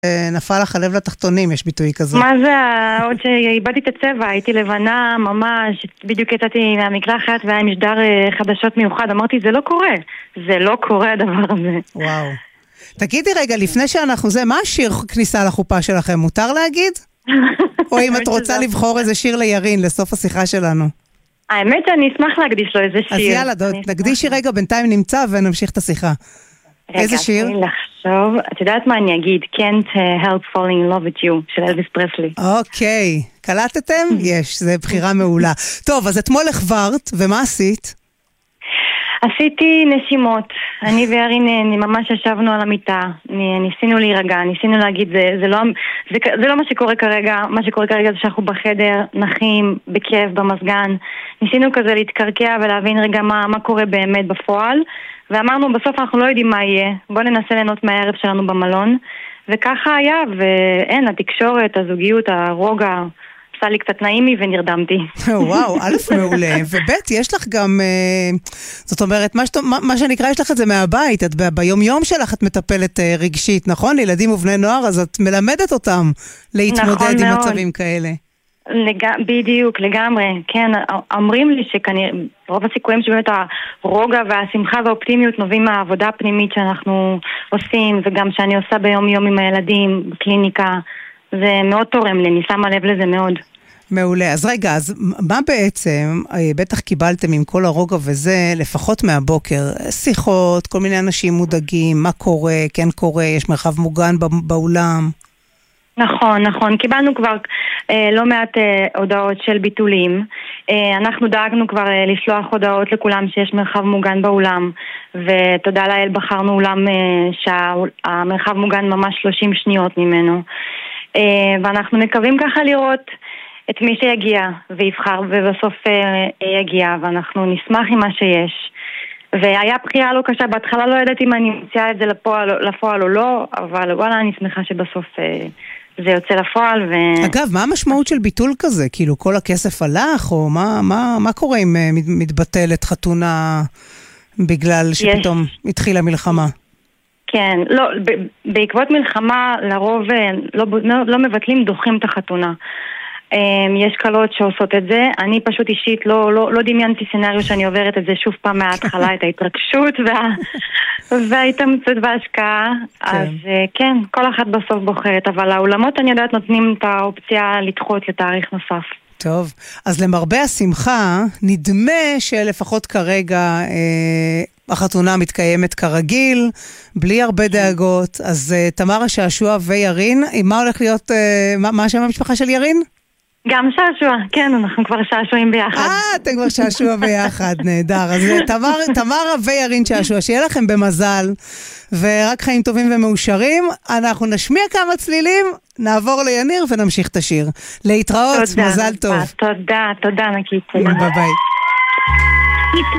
נפל לך הלב לתחתונים, יש ביטוי כזה. מה זה, עוד שאיבדתי את הצבע, הייתי לבנה ממש, בדיוק יצאתי מהמקלחת והיה משדר חדשות מיוחד, אמרתי זה לא קורה, זה לא קורה הדבר הזה. וואו. תגידי רגע, לפני שאנחנו מה השיר כניסה לחופה שלכם, מותר להגיד? או אם את רוצה לבחור איזה שיר לירין לסוף השיחה שלנו? האמת שאני אשמח להקדיש לו איזה שיר. אז יאללה, נקדישי רגע, בינתיים נמצא ונמשיך את השיחה. איזה שיר? רגע, לחשוב. את יודעת מה אני אגיד? Can't help falling in love with you, של אלוויס פרסלי. אוקיי. קלטתם? יש, זה בחירה מעולה. טוב, אז אתמול החברת, ומה עשית? עשיתי נשימות. אני וירין ממש ישבנו על המיטה. ניסינו להירגע, ניסינו להגיד, זה לא מה שקורה כרגע. מה שקורה כרגע זה שאנחנו בחדר, נחים, בכיף, במסגן. ניסינו כזה להתקרקע ולהבין רגע מה קורה באמת בפועל. ואמרנו, בסוף אנחנו לא יודעים מה יהיה. בוא ננסה ליהנות מהערב שלנו במלון. וככה היה, ואין, התקשורת, הזוגיות, הרוגע, עשה לי קצת נעימי ונרדמתי. וואו, א' מעולה. וב' יש לך גם, זאת אומרת, מה שנקרא, יש לך את זה מהבית. את ביום-יום שלך את מטפלת רגשית, נכון? ילדים ובני נוער, אז את מלמדת אותם להתמודד עם מצבים כאלה. בדיוק, לגמרי, כן, אומרים לי שכנראה רוב הסיכויים שבאמת הרוגע והשמחה והאופטימיות נובעים מהעבודה הפנימית שאנחנו עושים, וגם שאני עושה ביום יום עם הילדים בקליניקה, זה מאוד תורם לי, אני שמה לב לזה מאוד. מעולה, אז רגע, אז מה בעצם, בטח קיבלתם עם כל הרוגע וזה, לפחות מהבוקר, שיחות, כל מיני אנשים מודאגים, מה קורה, כן קורה, יש מרחב מוגן באולם? נכון, קיבלנו כבר לא מעט הודעות של ביטולים. אנחנו דאגנו כבר לשלוח הודעות לכולם שיש מרחב מוגן באולם, ותודה לאל בחרנו אולם שהמרחב מוגן ממש 30 שניות ממנו. ואנחנו מקווים ככה לראות את מי שיגיע ויבחר ובסוף יגיע, ואנחנו נשמח עם מה שיש. והיה בחירה לא קשה, בהתחלה לא ידעתי אם אני מציעה את זה לפועל או לא, אבל וואלה אני שמחה שבסוף זה יוצא לפועל. אגב, מה המשמעות של ביטול כזה? כאילו כל הכסף הלך, או מה קורה אם מתבטלת חתונה בגלל שפתאום התחילה מלחמה? כן, לא, בעקבות מלחמה לרוב לא מבטלים, דוחים את החתונה. יש קלות שעושות את זה. אני פשוט אישית לא דמיינתי סצנריו שאני עוברת את זה שוב פעם מההתחלה, את ההתרגשות וההתאמצות וההשקעה. אז כן, כל אחת בסוף בוחרת, אבל האולמות אני יודעת נותנים את האופציה לדחות לתאריך נוסף. טוב, אז למרבה השמחה, נדמה שלפחות כרגע החתונה מתקיימת כרגיל, בלי הרבה דאגות. אז תמר השעשוע וירין, מה הולך להיות, מה השם המשפחה של ירין? גם שעשוע, כן, אנחנו כבר שעשועים ביחד. אתם כבר שעשוע ביחד, נהדר. אז תמרה וירין שעשוע, שיהיה לכם במזל, ורק חיים טובים ומאושרים. אנחנו נשמיע כמה צלילים, נעבור ליניר ונמשיך את השיר. להתראות, מזל טוב. תודה, נקית. ביי ביי.